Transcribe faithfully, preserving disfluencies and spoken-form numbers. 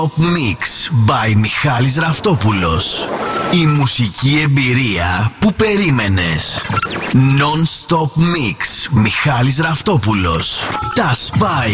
Mix by Μιχάλης Ραφτόπουλος. Η μουσική εμπειρία που περίμενες. Non-stop mix Μιχάλης Ραφτόπουλος. Τα Spy